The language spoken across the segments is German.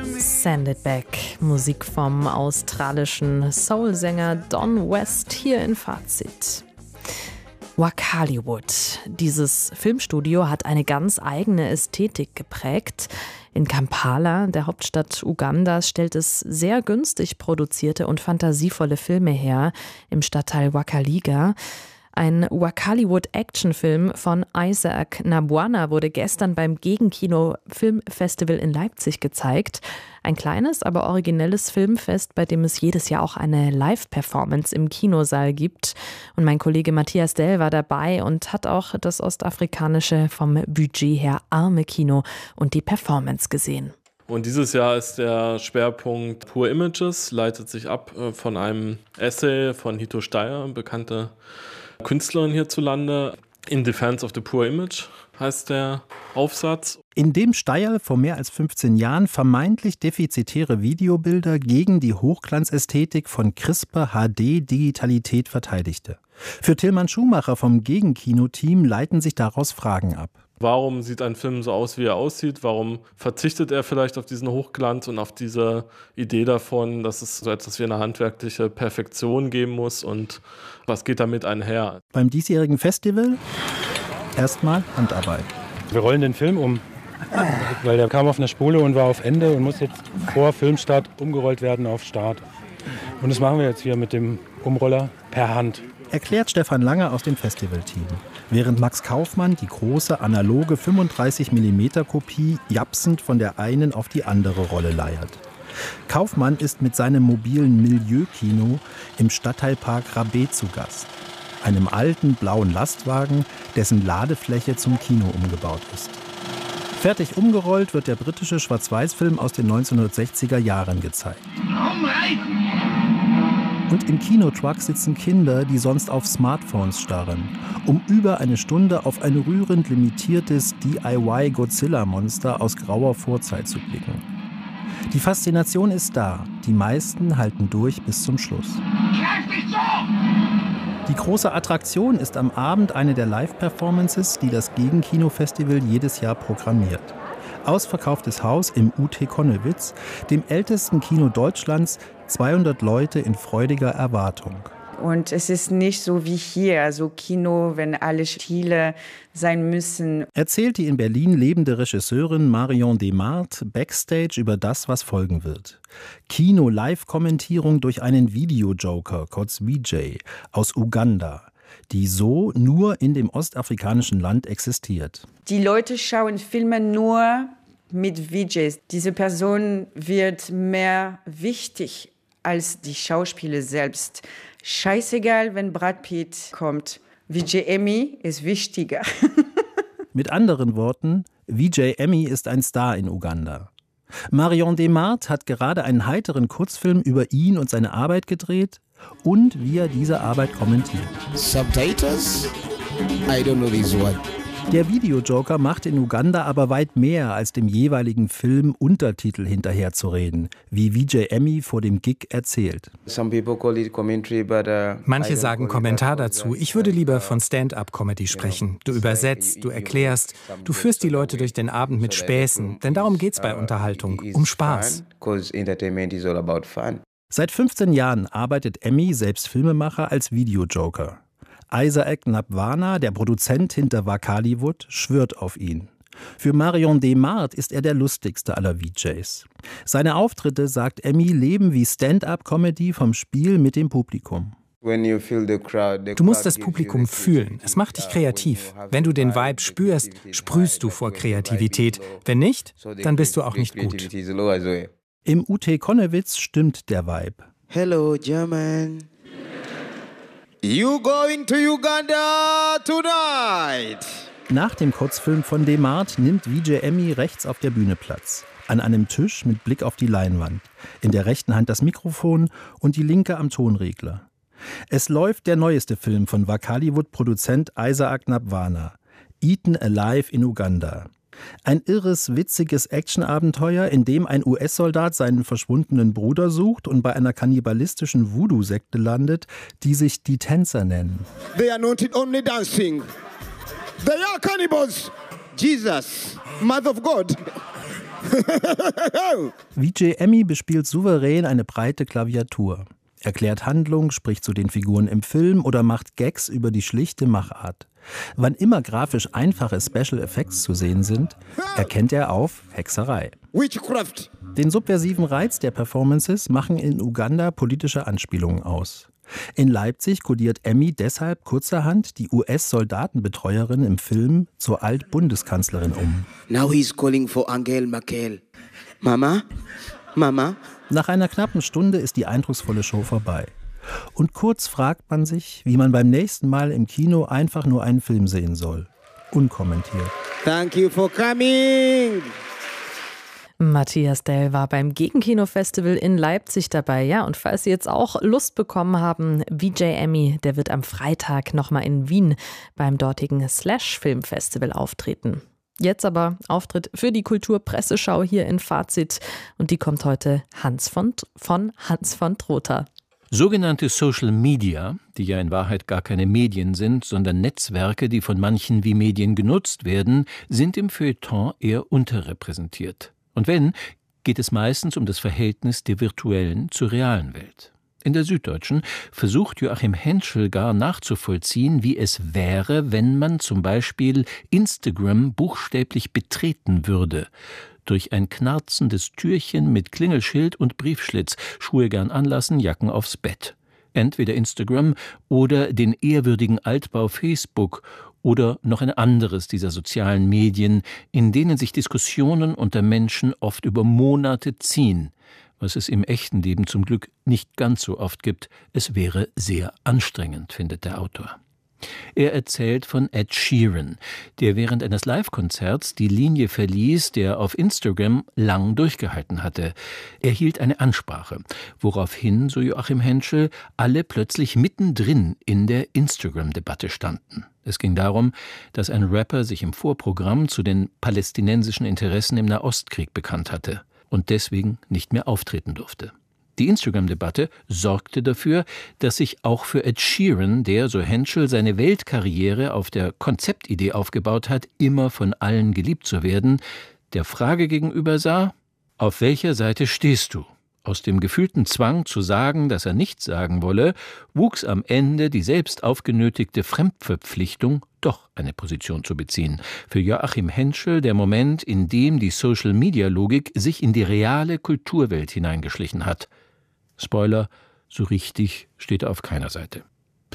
Send It Back, Musik vom australischen Soul-Sänger Don West hier in Fazit. Wakaliwood. Dieses Filmstudio hat eine ganz eigene Ästhetik geprägt. In Kampala, der Hauptstadt Ugandas, stellt es sehr günstig produzierte und fantasievolle Filme her im Stadtteil Wakaliga. Ein Wakaliwood-Actionfilm von Isaac Nabwana wurde gestern beim Gegenkino Filmfestival in Leipzig gezeigt. Ein kleines, aber originelles Filmfest, bei dem es jedes Jahr auch eine Live-Performance im Kinosaal gibt. Und mein Kollege Matthias Dell war dabei und hat auch das ostafrikanische, vom Budget her arme Kino und die Performance gesehen. Und dieses Jahr ist der Schwerpunkt Poor Images, leitet sich ab von einem Essay von Hito Steyr, bekannte Künstlerin hierzulande. In Defense of the Poor Image heißt der Aufsatz. In dem Steyr vor mehr als 15 Jahren vermeintlich defizitäre Videobilder gegen die Hochglanzästhetik von CRISPR-HD-Digitalität verteidigte. Für Tillmann Schumacher vom Gegenkino-Team leiten sich daraus Fragen ab. Warum sieht ein Film so aus, wie er aussieht? Warum verzichtet er vielleicht auf diesen Hochglanz und auf diese Idee davon, dass es so etwas wie eine handwerkliche Perfektion geben muss? Und was geht damit einher? Beim diesjährigen Festival erstmal Handarbeit. Wir rollen den Film um, weil der kam auf einer Spule und war auf Ende und muss jetzt vor Filmstart umgerollt werden auf Start. Und das machen wir jetzt hier mit dem Umroller per Hand. Erklärt Stefan Lange aus dem Festivalteam. Während Max Kaufmann die große, analoge 35mm-Kopie japsend von der einen auf die andere Rolle leiert. Kaufmann ist mit seinem mobilen Milieukino im Stadtteilpark Rabet zu Gast. Einem alten blauen Lastwagen, dessen Ladefläche zum Kino umgebaut ist. Fertig umgerollt wird der britische Schwarz-Weiß-Film aus den 1960er Jahren gezeigt. Und im Kinotruck sitzen Kinder, die sonst auf Smartphones starren, um über eine Stunde auf ein rührend limitiertes DIY-Godzilla-Monster aus grauer Vorzeit zu blicken. Die Faszination ist da, die meisten halten durch bis zum Schluss. Die große Attraktion ist am Abend eine der Live-Performances, die das Gegenkino-Festival jedes Jahr programmiert. Ausverkauftes Haus im UT Konnewitz, dem ältesten Kino Deutschlands, 200 Leute in freudiger Erwartung. Und es ist nicht so wie hier, also Kino, wenn alle Stile sein müssen. Erzählt die in Berlin lebende Regisseurin Marion Desmartes backstage über das, was folgen wird. Kino-Live-Kommentierung durch einen Videojoker, kurz VJ, aus Uganda, die so nur in dem ostafrikanischen Land existiert. Die Leute schauen Filme nur mit VJs. Diese Person wird mehr wichtig als die Schauspieler selbst. Scheißegal, wenn Brad Pitt kommt. VJ Emmy ist wichtiger. Mit anderen Worten, VJ Emmy ist ein Star in Uganda. Marion Desmartes hat gerade einen heiteren Kurzfilm über ihn und seine Arbeit gedreht und wie er diese Arbeit kommentiert. Subtitles? I don't know this word. Der Videojoker macht in Uganda aber weit mehr, als dem jeweiligen Film Untertitel hinterherzureden, wie VJ Emmy vor dem Gig erzählt. Manche sagen Kommentar dazu. Ich würde lieber von Stand-up-Comedy sprechen. Du übersetzt, du erklärst, du führst die Leute durch den Abend mit Späßen, denn darum geht's bei Unterhaltung, um Spaß. Seit 15 Jahren arbeitet Emmy, selbst Filmemacher, als Videojoker. Isaac Nabwana, der Produzent hinter Wakaliwood, schwört auf ihn. Für Marion Desmartes ist er der lustigste aller VJs. Seine Auftritte, sagt Emmy, leben wie Stand-up-Comedy vom Spiel mit dem Publikum. Du musst das Publikum fühlen. Es macht dich kreativ. Wenn du den Vibe spürst, sprühst du vor Kreativität. Wenn nicht, dann bist du auch nicht gut. Im UT Konnewitz stimmt der Vibe. Hello, German. You going to Uganda tonight? Nach dem Kurzfilm von Desmartes nimmt VJ Emmy rechts auf der Bühne Platz. An einem Tisch mit Blick auf die Leinwand. In der rechten Hand das Mikrofon und die linke am Tonregler. Es läuft der neueste Film von Wakaliwood-Produzent Isaac Nabwana. Eaten Alive in Uganda. Ein irres, witziges Actionabenteuer, in dem ein US-Soldat seinen verschwundenen Bruder sucht und bei einer kannibalistischen Voodoo-Sekte landet, die sich die Tänzer nennen. They are not only dancing. They are cannibals. Jesus, Mother of God. Vijay Emmy bespielt souverän eine breite Klaviatur. Erklärt Handlung, spricht zu den Figuren im Film oder macht Gags über die schlichte Machart. Wann immer grafisch einfache Special Effects zu sehen sind, erkennt er auf Hexerei. Witchcraft. Den subversiven Reiz der Performances machen in Uganda politische Anspielungen aus. In Leipzig kodiert Emmy deshalb kurzerhand die US-Soldatenbetreuerin im Film zur Alt-Bundeskanzlerin um. Now he's calling for Angela Merkel. Mama? Mama? Nach einer knappen Stunde ist die eindrucksvolle Show vorbei. Und kurz fragt man sich, wie man beim nächsten Mal im Kino einfach nur einen Film sehen soll. Unkommentiert. Thank you for coming. Matthias Dell war beim Gegenkino-Festival in Leipzig dabei. Ja, und falls Sie jetzt auch Lust bekommen haben, Vijay Emmy, der wird am Freitag nochmal in Wien beim dortigen Slash-Filmfestival auftreten. Jetzt aber Auftritt für die Kulturpresseschau hier in Fazit. Und die kommt heute von Hans von Trotha. Sogenannte Social Media, die ja in Wahrheit gar keine Medien sind, sondern Netzwerke, die von manchen wie Medien genutzt werden, sind im Feuilleton eher unterrepräsentiert. Und wenn, geht es meistens um das Verhältnis der virtuellen zur realen Welt. In der Süddeutschen versucht Joachim Henschel gar nachzuvollziehen, wie es wäre, wenn man zum Beispiel Instagram buchstäblich betreten würde. Durch ein knarzendes Türchen mit Klingelschild und Briefschlitz, Schuhe gern anlassen, Jacken aufs Bett. Entweder Instagram oder den ehrwürdigen Altbau Facebook oder noch ein anderes dieser sozialen Medien, in denen sich Diskussionen unter Menschen oft über Monate ziehen, was es im echten Leben zum Glück nicht ganz so oft gibt. Es wäre sehr anstrengend, findet der Autor. Er erzählt von Ed Sheeran, der während eines Live-Konzerts die Linie verließ, der auf Instagram lang durchgehalten hatte. Er hielt eine Ansprache, woraufhin, so Joachim Henschel, alle plötzlich mittendrin in der Instagram-Debatte standen. Es ging darum, dass ein Rapper sich im Vorprogramm zu den palästinensischen Interessen im Nahostkrieg bekannt hatte und deswegen nicht mehr auftreten durfte. Die Instagram-Debatte sorgte dafür, dass sich auch für Ed Sheeran, der, so Henschel, seine Weltkarriere auf der Konzeptidee aufgebaut hat, immer von allen geliebt zu werden, der Frage gegenüber sah: Auf welcher Seite stehst du? Aus dem gefühlten Zwang zu sagen, dass er nichts sagen wolle, wuchs am Ende die selbst aufgenötigte Fremdverpflichtung, doch eine Position zu beziehen. Für Joachim Henschel der Moment, in dem die Social-Media-Logik sich in die reale Kulturwelt hineingeschlichen hat. Spoiler, so richtig steht er auf keiner Seite.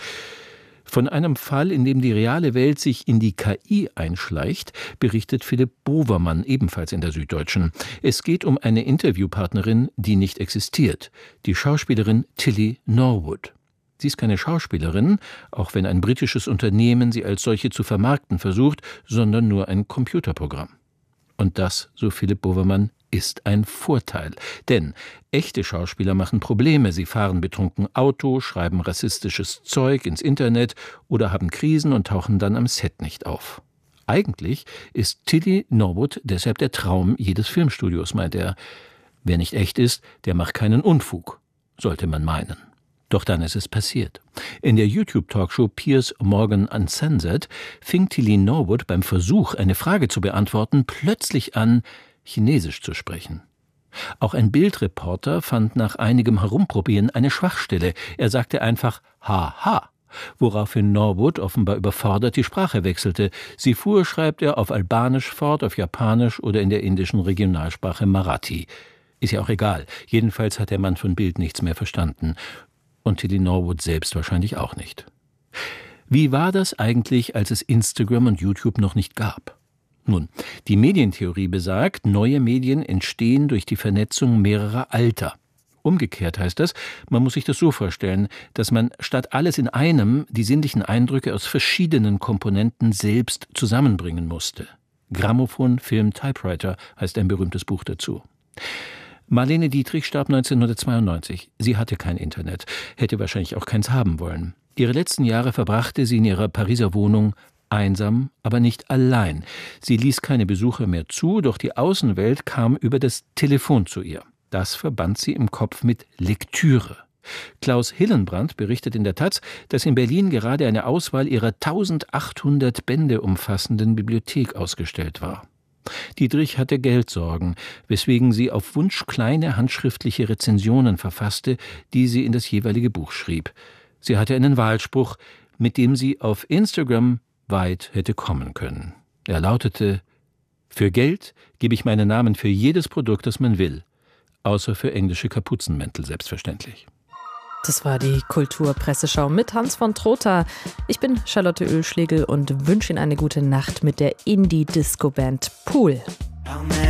Von einem Fall, in dem die reale Welt sich in die KI einschleicht, berichtet Philipp Bovermann ebenfalls in der Süddeutschen. Es geht um eine Interviewpartnerin, die nicht existiert, die Schauspielerin Tilly Norwood. Sie ist keine Schauspielerin, auch wenn ein britisches Unternehmen sie als solche zu vermarkten versucht, sondern nur ein Computerprogramm. Und das, so Philipp Bovermann, ist ein Vorteil. Denn echte Schauspieler machen Probleme. Sie fahren betrunken Auto, schreiben rassistisches Zeug ins Internet oder haben Krisen und tauchen dann am Set nicht auf. Eigentlich ist Tilly Norwood deshalb der Traum jedes Filmstudios, meint er. Wer nicht echt ist, der macht keinen Unfug, sollte man meinen. Doch dann ist es passiert. In der YouTube-Talkshow Piers Morgan Uncensored fing Tilly Norwood beim Versuch, eine Frage zu beantworten, plötzlich an, Chinesisch zu sprechen. Auch ein Bildreporter fand nach einigem Herumprobieren eine Schwachstelle. Er sagte einfach Haha, woraufhin Norwood offenbar überfordert die Sprache wechselte. Sie fuhr, schreibt er, auf Albanisch fort, auf Japanisch oder in der indischen Regionalsprache Marathi. Ist ja auch egal. Jedenfalls hat der Mann von Bild nichts mehr verstanden. Und Tilly Norwood selbst wahrscheinlich auch nicht. Wie war das eigentlich, als es Instagram und YouTube noch nicht gab? Nun, die Medientheorie besagt, neue Medien entstehen durch die Vernetzung mehrerer Alter. Umgekehrt heißt das, man muss sich das so vorstellen, dass man statt alles in einem die sinnlichen Eindrücke aus verschiedenen Komponenten selbst zusammenbringen musste. Grammophon, Film, Typewriter heißt ein berühmtes Buch dazu. Marlene Dietrich starb 1992. Sie hatte kein Internet, hätte wahrscheinlich auch keins haben wollen. Ihre letzten Jahre verbrachte sie in ihrer Pariser Wohnung einsam, aber nicht allein. Sie ließ keine Besucher mehr zu, doch die Außenwelt kam über das Telefon zu ihr. Das verband sie im Kopf mit Lektüre. Klaus Hillenbrand berichtet in der Taz, dass in Berlin gerade eine Auswahl ihrer 1800 Bände umfassenden Bibliothek ausgestellt war. Dietrich hatte Geldsorgen, weswegen sie auf Wunsch kleine handschriftliche Rezensionen verfasste, die sie in das jeweilige Buch schrieb. Sie hatte einen Wahlspruch, mit dem sie auf Instagram weit hätte kommen können. Er lautete: Für Geld gebe ich meinen Namen für jedes Produkt, das man will. Außer für englische Kapuzenmäntel, selbstverständlich. Das war die Kulturpresseschau mit Hans von Trotha. Ich bin Charlotte Oehlschlegel und wünsche Ihnen eine gute Nacht mit der Indie-Disco-Band Pool.